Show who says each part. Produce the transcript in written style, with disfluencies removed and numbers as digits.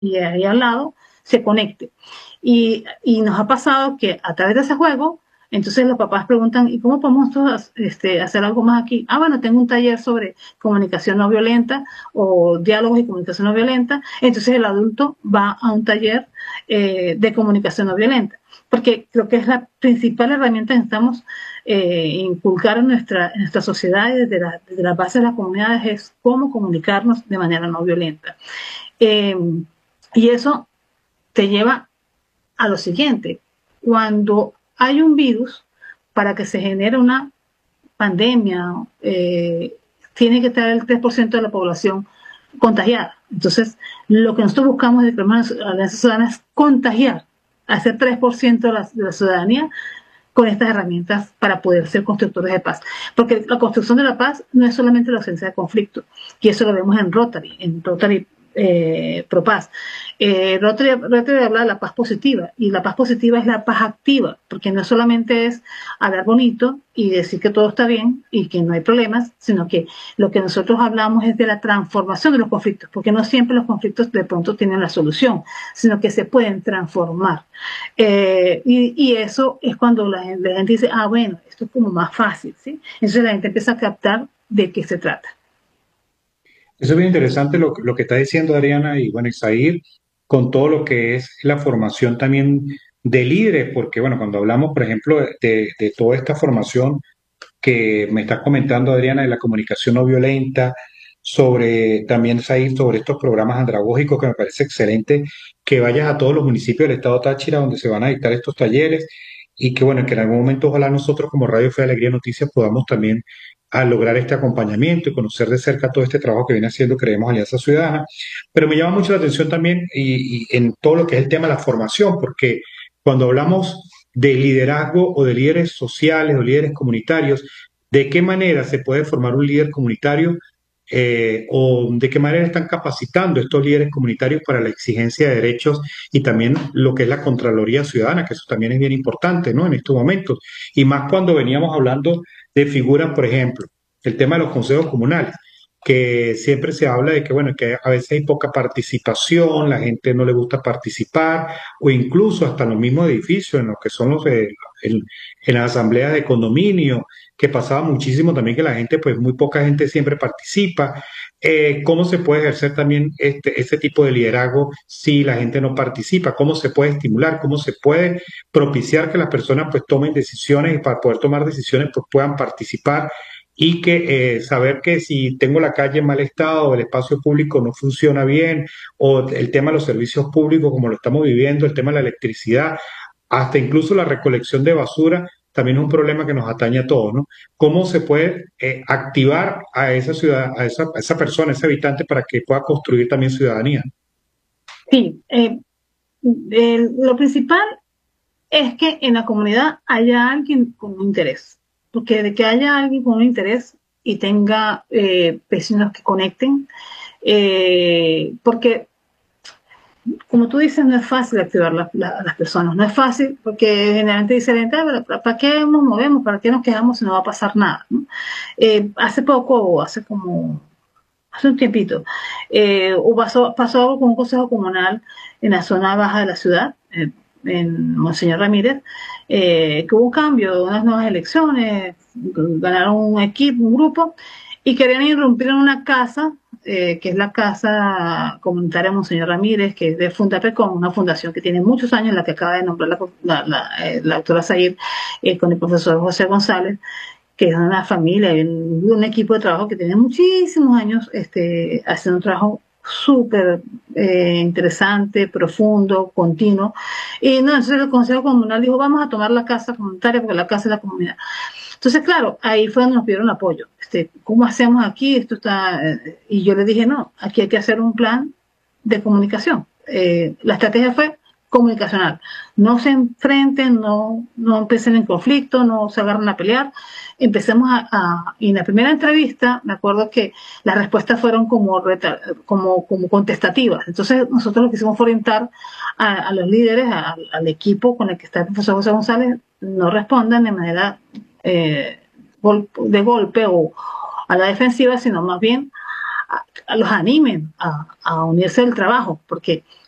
Speaker 1: y ahí al lado se conecte. Y nos ha pasado que a través de ese juego, entonces los papás preguntan, ¿y cómo podemos hacer algo más aquí? Ah, bueno, tengo un taller sobre comunicación no violenta o diálogos y comunicación no violenta. Entonces el adulto va a un taller de comunicación no violenta, porque creo que es la principal herramienta que necesitamos inculcar en nuestra sociedad y desde la base de las comunidades es cómo comunicarnos de manera no violenta. Eh, y eso te lleva a lo siguiente: cuando hay un virus, para que se genere una pandemia, tiene que estar el 3% de la población contagiada. Entonces, lo que nosotros buscamos de la Alianza Ciudadana es contagiar, hacer 3% de la ciudadanía con estas herramientas para poder ser constructores de paz. Porque la construcción de la paz no es solamente la ausencia de conflicto, y eso lo vemos en Rotary Pro Paz. Rotary habla de la paz positiva, y la paz positiva es la paz activa, porque no solamente es hablar bonito y decir que todo está bien y que no hay problemas, sino que lo que nosotros hablamos es de la transformación de los conflictos, porque no siempre los conflictos de pronto tienen la solución, sino que se pueden transformar. Y eso es cuando la gente dice, ah, bueno, esto es como más fácil, ¿sí? Entonces la gente empieza a captar de qué se trata.
Speaker 2: Eso es bien interesante lo que está diciendo Adriana y bueno, Isaír, con todo lo que es la formación también de líderes, porque bueno, cuando hablamos, por ejemplo, de toda esta formación que me estás comentando, Adriana, de la comunicación no violenta, sobre también Isaír, sobre estos programas andragógicos, que me parece excelente que vayas a todos los municipios del estado Táchira donde se van a dictar estos talleres y que bueno, que en algún momento ojalá nosotros como Radio Fe Alegría Noticias podamos también a lograr este acompañamiento y conocer de cerca todo este trabajo que viene haciendo, creemos, Alianza Ciudadana. Pero me llama mucho la atención también y en todo lo que es el tema de la formación, porque cuando hablamos de liderazgo o de líderes sociales o líderes comunitarios, ¿de qué manera se puede formar un líder comunitario o de qué manera están capacitando estos líderes comunitarios para la exigencia de derechos y también lo que es la Contraloría Ciudadana, que eso también es bien importante, ¿no? En estos momentos. Y más cuando veníamos hablando de figuras, por ejemplo, el tema de los consejos comunales, que siempre se habla de que, bueno, que a veces hay poca participación, la gente no le gusta participar, o incluso hasta en los mismos edificios, en los que son en, en las asambleas de condominio, que pasaba muchísimo también que la gente, pues muy poca gente siempre participa. ¿Cómo se puede ejercer también este tipo de liderazgo si la gente no participa? ¿Cómo se puede estimular? ¿Cómo se puede propiciar que las personas pues tomen decisiones y para poder tomar decisiones pues puedan participar? Y que saber que si tengo la calle en mal estado o el espacio público no funciona bien o el tema de los servicios públicos como lo estamos viviendo, el tema de la electricidad, hasta incluso la recolección de basura, también es un problema que nos atañe a todos, ¿no? ¿Cómo se puede activar a esa ciudad, a esa persona, a ese habitante para que pueda construir también ciudadanía?
Speaker 1: Sí, lo principal es que en la comunidad haya alguien con un interés, porque de que haya alguien con un interés y tenga vecinos que conecten, porque como tú dices, no es fácil activar a las personas, no es fácil porque generalmente dice la gente, ¿para qué nos movemos? ¿Para qué nos quejamos si no va a pasar nada? ¿No? Hace poco, hace un tiempito, pasó algo con un consejo comunal en la zona baja de la ciudad, en Monseñor Ramírez, que hubo un cambio, unas nuevas elecciones, ganaron un equipo, un grupo, y querían irrumpir en una casa, que es la Casa Comunitaria Monseñor Ramírez, que es de Fundapecom, una fundación que tiene muchos años, la que acaba de nombrar la doctora Zahir, con el profesor José González, que es una familia, un equipo de trabajo que tiene muchísimos años haciendo un trabajo súper interesante, profundo, continuo. Y no, entonces el Consejo Comunal dijo, vamos a tomar la casa comunitaria porque la casa es la comunidad. Entonces, claro, ahí fue donde nos pidieron apoyo. ¿Cómo hacemos aquí? Esto está... y yo le dije, no, aquí hay que hacer un plan de comunicación. La estrategia fue comunicacional. No se enfrenten, no empiecen en conflicto, no se agarren a pelear. Empecemos y en la primera entrevista, me acuerdo que las respuestas fueron como contestativas. Entonces, nosotros lo que hicimos fue orientar a los líderes, al equipo con el que está el profesor José González, no respondan de manera de golpe o a la defensiva, sino más bien los animen a unirse al trabajo, porque